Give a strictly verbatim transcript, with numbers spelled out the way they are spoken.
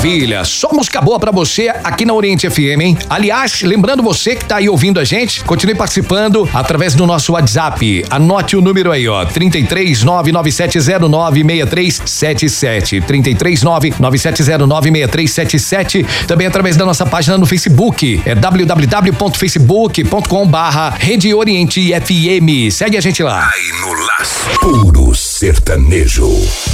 Maravilha, só música boa pra você aqui na Oriente F M, hein? Aliás, lembrando você que tá aí ouvindo a gente, continue participando através do nosso WhatsApp. Anote o número aí, ó, trinta e três, nove nove sete zero nove, seis três sete sete, trinta e três, nove nove sete zero nove, seis três sete sete, também através da nossa página no Facebook, é w w w ponto facebook ponto com barra Rede Oriente F M. Segue a gente lá. Aí no laço, puro sertanejo.